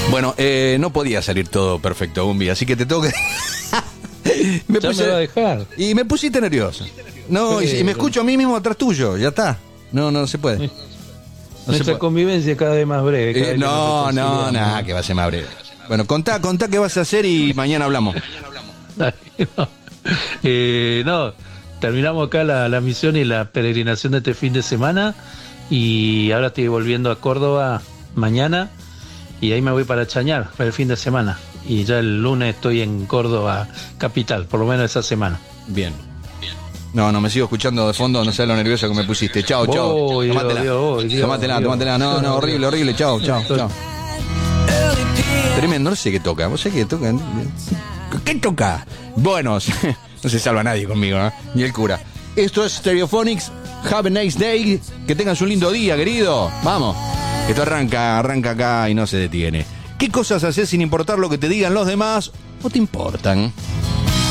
Bueno, no podía salir todo perfecto, Gumbi, así que te tengo que... me va a dejar. Y me pusiste nervioso. No, y me escucho a mí mismo atrás tuyo, ya está. No se puede. Nuestra convivencia cada vez más breve. No, que va a ser más breve. Bueno, contá qué vas a hacer y mañana hablamos. No, terminamos acá la misión y la peregrinación de este fin de semana y ahora estoy volviendo a Córdoba mañana y ahí me voy para Chañar para el fin de semana y ya el lunes estoy en Córdoba capital, por lo menos esa semana. Bien. No, me sigo escuchando de fondo, no sé lo nervioso que me pusiste. Chao. Tómatela. No, horrible. Chao. Tremendo, no sé qué toca. ¿Vos sé qué toca? ¿Qué toca? Bueno, no se salva nadie conmigo, ¿eh? Ni el cura. Esto es Stereophonics. Have a nice day. Que tengas un lindo día, querido. Vamos. Esto arranca acá y no se detiene. ¿Qué cosas haces sin importar lo que te digan los demás o te importan?